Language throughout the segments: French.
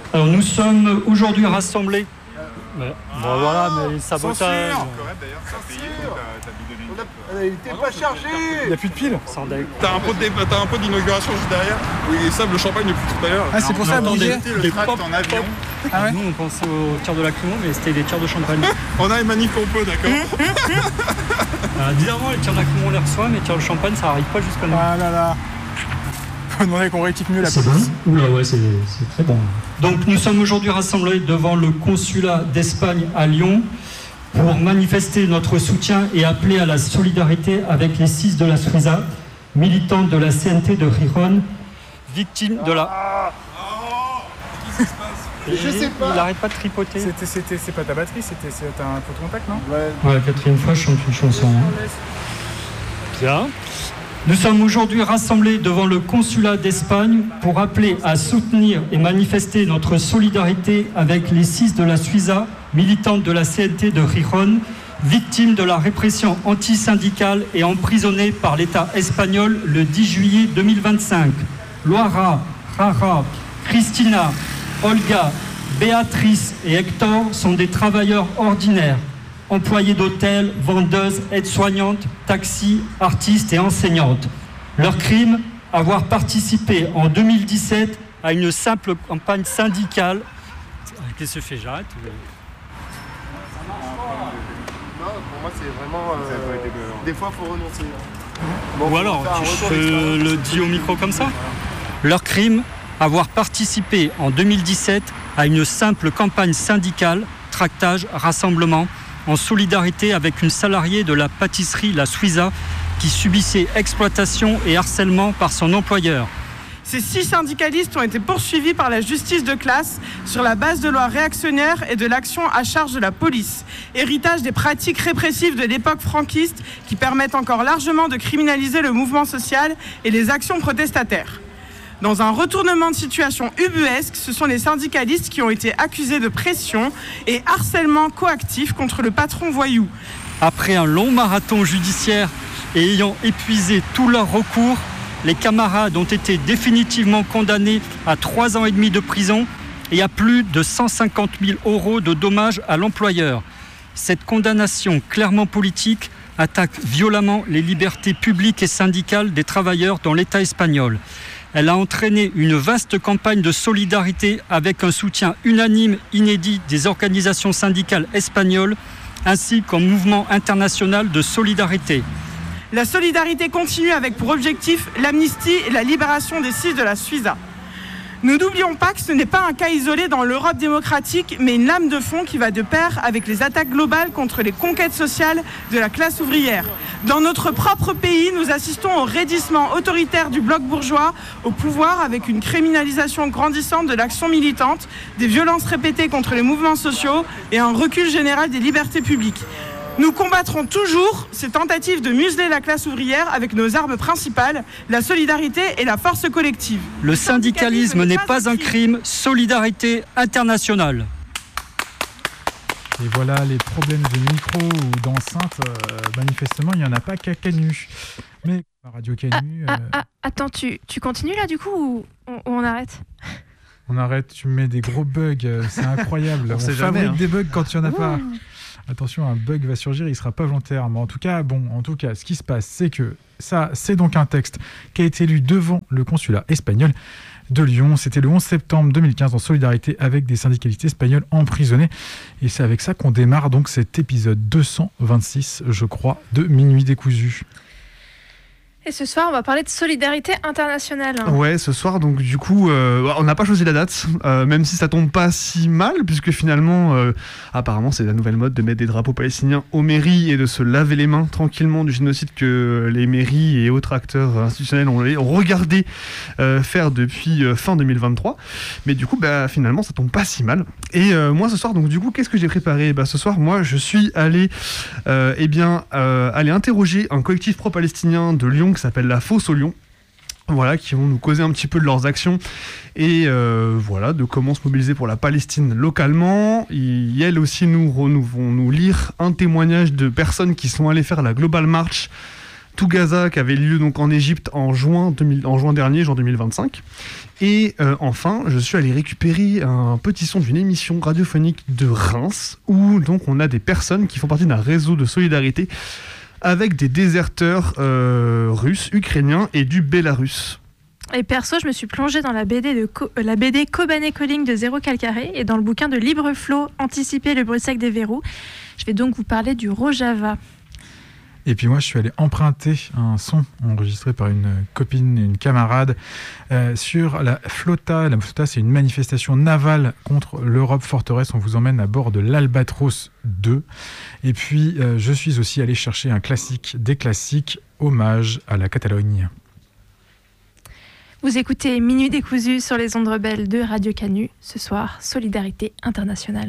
Alors nous sommes aujourd'hui rassemblés. Bon voilà, mais sabotage. Il n'était pas chargé. Il n'y a plus de piles. T'as un pot d'inauguration juste derrière où ils savent le champagne depuis tout à l'heure. Ah, c'est pour ça, attendez, bouger le tract en avion. Ah ouais. Nous on pensait aux tirs de lacrymo, mais c'était des tirs de champagne. On a une manif qu'on peut, d'accord. Bizarrement, les tirs de lacrymo on les reçoit, mais les tirs de champagne ça arrive pas jusqu'à nous. Ah là là. Faut demander qu'on rééquipe mieux la C'est police. bon. Oula ouais, c'est très bon. Donc nous sommes aujourd'hui rassemblés devant le consulat d'Espagne à Lyon pour manifester notre soutien et appeler à la solidarité avec les 6 de la Suiza, militantes de la CNT de Gijón, victimes de la... Je sais pas. Il n'arrête pas de tripoter. C'est pas ta batterie, c'était un faux contact, non? Ouais. Ouais, quatrième fois, je chante une chanson. Bien. Nous sommes aujourd'hui rassemblés devant le consulat d'Espagne pour appeler à soutenir et manifester notre solidarité avec les 6 de la Suiza, militantes de la CNT de Gijón, victimes de la répression antisyndicale et emprisonnées par l'État espagnol le 10 juillet 2025. Loara, Rara, Cristina, Olga, Béatrice et Hector sont des travailleurs ordinaires, employés d'hôtel, vendeuses, aides-soignantes, taxis, artistes et enseignantes. Leur crime, avoir participé en 2017 à une simple campagne syndicale. Qu'est-ce que je fais? J'arrête. Non, pour moi c'est vraiment... des fois il faut renoncer. Bon, Ou alors, je le dis au micro comme ça. Leur crime, avoir participé en 2017 à une simple campagne syndicale, tractage, rassemblement, en solidarité avec une salariée de la pâtisserie La Suiza qui subissait exploitation et harcèlement par son employeur. Ces 6 syndicalistes ont été poursuivis par la justice de classe sur la base de lois réactionnaires et de l'action à charge de la police, héritage des pratiques répressives de l'époque franquiste qui permettent encore largement de criminaliser le mouvement social et les actions protestataires. Dans un retournement de situation ubuesque, ce sont les syndicalistes qui ont été accusés de pression et harcèlement coactif contre le patron voyou. Après un long marathon judiciaire et ayant épuisé tous leurs recours, les camarades ont été définitivement condamnés à 3 ans et demi de prison et à plus de 150 000 € de dommages à l'employeur. Cette condamnation clairement politique attaque violemment les libertés publiques et syndicales des travailleurs dans l'État espagnol. Elle a entraîné une vaste campagne de solidarité avec un soutien unanime, inédit des organisations syndicales espagnoles ainsi qu'un mouvement international de solidarité. La solidarité continue avec pour objectif l'amnistie et la libération des 6 de la Suiza. Nous n'oublions pas que ce n'est pas un cas isolé dans l'Europe démocratique, mais une lame de fond qui va de pair avec les attaques globales contre les conquêtes sociales de la classe ouvrière. Dans notre propre pays, nous assistons au raidissement autoritaire du bloc bourgeois au pouvoir avec une criminalisation grandissante de l'action militante, des violences répétées contre les mouvements sociaux et un recul général des libertés publiques. Nous combattrons toujours ces tentatives de museler la classe ouvrière avec nos armes principales, la solidarité et la force collective. Le syndicalisme n'est pas un crime, solidarité internationale. Et voilà, les problèmes de micro ou d'enceinte, manifestement, il n'y en a pas qu'à Canu. Mais Radio Canu... Attends, tu continues là du coup ou on arrête? On arrête, tu mets des gros bugs, c'est incroyable. On fabrique des bugs quand il n'y en a pas. Attention, un bug va surgir, il ne sera pas volontaire. Mais en tout cas, ce qui se passe, c'est que ça, c'est donc un texte qui a été lu devant le consulat espagnol de Lyon. C'était le 11 septembre 2015 en solidarité avec des syndicalistes espagnols emprisonnés. Et c'est avec ça qu'on démarre donc cet épisode 226, je crois, de Minuit décousu. Et ce soir, on va parler de solidarité internationale. Ouais, ce soir, donc du coup, on n'a pas choisi la date, même si ça tombe pas si mal, puisque finalement, apparemment, c'est la nouvelle mode de mettre des drapeaux palestiniens aux mairies et de se laver les mains tranquillement du génocide que les mairies et autres acteurs institutionnels ont regardé faire depuis fin 2023. Mais du coup, finalement, ça tombe pas si mal. Et moi, ce soir, donc du coup, qu'est-ce que j'ai préparé? Ce soir, moi, je suis allé, aller interroger un collectif pro-palestinien de Lyon qui s'appelle La Fosse aux Lions, voilà, qui vont nous causer un petit peu de leurs actions et de comment se mobiliser pour la Palestine localement. Et elles aussi vont nous lire un témoignage de personnes qui sont allées faire la Global March Gaza qui avait lieu donc en Égypte en juin dernier, juin 2025. Et enfin, je suis allé récupérer un petit son d'une émission radiophonique de Reims où donc on a des personnes qui font partie d'un réseau de solidarité avec des déserteurs russes, ukrainiens et du Bélarus. Et perso, je me suis plongée dans la BD Kobané Calling de Zéro Calcaré et dans le bouquin de Libre Flow, Anticiper le bruit sec des verrous. Je vais donc vous parler du Rojava. Et puis moi, je suis allé emprunter un son enregistré par une copine et une camarade sur la Flota. La Flota, c'est une manifestation navale contre l'Europe forteresse. On vous emmène à bord de l'Albatros 2. Et puis, je suis aussi allé chercher un classique des classiques, hommage à la Catalogne. Vous écoutez Minuit décousu sur les ondes rebelles de Radio Canu. Ce soir, Solidarité internationale.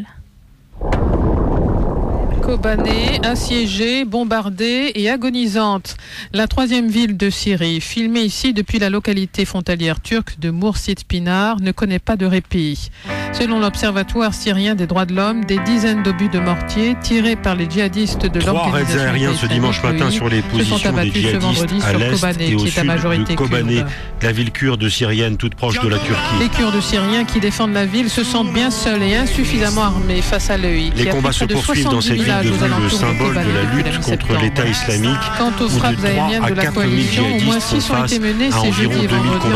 Kobané, assiégée, bombardée et agonisante. La troisième ville de Syrie, filmée ici depuis la localité frontalière turque de Moursit-Pinar, ne connaît pas de répit. Selon l'Observatoire syrien des droits de l'homme, des dizaines d'obus de mortier tirés par les djihadistes de l'organisation 3 raids aériens ce dimanche matin sur les positions des djihadistes à l'est et au sud de Kobané, la ville kurde syrienne toute proche de la Turquie. Les Kurdes syriens qui défendent la ville se sentent bien seuls et insuffisamment armés face à l'EI. Les combats se poursuivent dans cette ville devenue le symbole de la lutte contre l'État islamique. Quant aux frappes aériennes de la coalition, au moins 6 ont été menées ces jeudi et vendredi